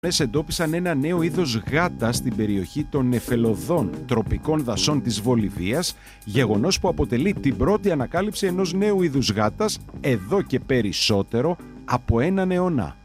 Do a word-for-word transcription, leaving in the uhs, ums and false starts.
εντόπισαν ένα νέο είδος γάτα στην περιοχή των νεφελωδών τροπικών δασών της Βολιβίας, γεγονός που αποτελεί την πρώτη ανακάλυψη ενός νέου είδους γάτας εδώ και περισσότερο από έναν αιώνα.